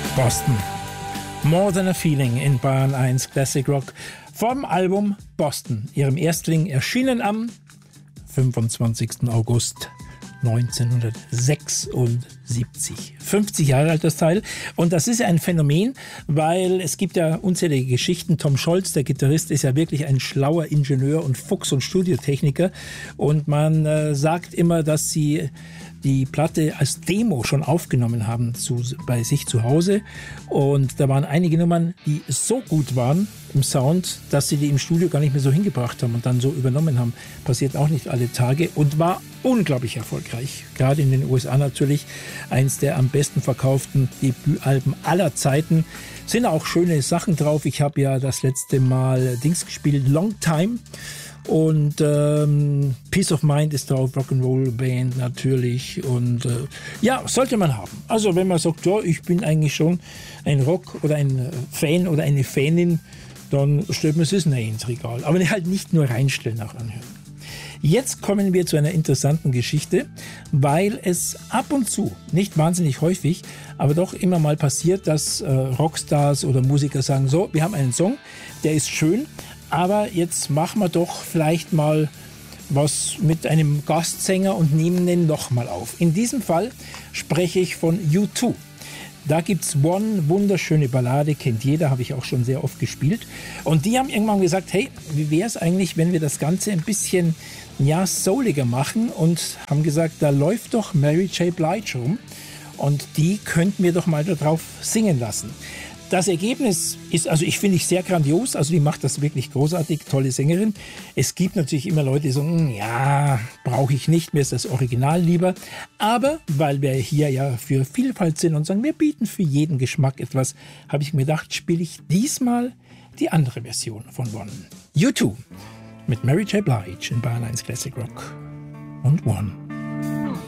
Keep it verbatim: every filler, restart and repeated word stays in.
Boston. More Than a Feeling in Bayern eins Classic Rock vom Album Boston, ihrem Erstling, erschienen am fünfundzwanzigsten August neunzehnhundertsechsundsiebzig. fünfzig Jahre alt das Teil. Und das ist ja ein Phänomen, weil es gibt ja unzählige Geschichten. Tom Scholz, der Gitarrist, ist ja wirklich ein schlauer Ingenieur und Fuchs und Studiotechniker. Und man äh, sagt immer, dass sie die Platte als Demo schon aufgenommen haben zu, bei sich zu Hause. Und da waren einige Nummern, die so gut waren im Sound, dass sie die im Studio gar nicht mehr so hingebracht haben und dann so übernommen haben. Passiert auch nicht alle Tage und war unglaublich erfolgreich. Gerade in den U S A natürlich eins der am besten verkauften Debütalben aller Zeiten. Sind auch schöne Sachen drauf. Ich habe ja das letzte Mal Dings gespielt, Long Time. Und ähm, Peace of Mind ist drauf, Rock'n'Roll Band natürlich. Und äh, ja, sollte man haben. Also wenn man sagt, ja, ich bin eigentlich schon ein Rock- oder ein Fan oder eine Fanin, dann stellt man es nicht ins Regal. Aber halt nicht nur reinstellen, auch anhören. Jetzt kommen wir zu einer interessanten Geschichte, weil es ab und zu, nicht wahnsinnig häufig, aber doch immer mal passiert, dass äh, Rockstars oder Musiker sagen, so, wir haben einen Song, der ist schön, aber jetzt machen wir doch vielleicht mal was mit einem Gastsänger und nehmen den nochmal auf. In diesem Fall spreche ich von U zwei. Da gibt's One, wunderschöne Ballade, kennt jeder, habe ich auch schon sehr oft gespielt. Und die haben irgendwann gesagt, hey, wie wäre es eigentlich, wenn wir das Ganze ein bisschen, ja, souliger machen, und haben gesagt, da läuft doch Mary J. Blige rum und die könnten wir doch mal darauf singen lassen. Das Ergebnis ist, also ich finde ich sehr grandios, also die macht das wirklich großartig, tolle Sängerin. Es gibt natürlich immer Leute, die sagen, ja, brauche ich nicht, mir ist das Original lieber. Aber weil wir hier ja für Vielfalt sind und sagen, wir bieten für jeden Geschmack etwas, habe ich mir gedacht, spiele ich diesmal die andere Version von One. U zwei mit Mary J. Blige in Bayern eins Classic Rock und One.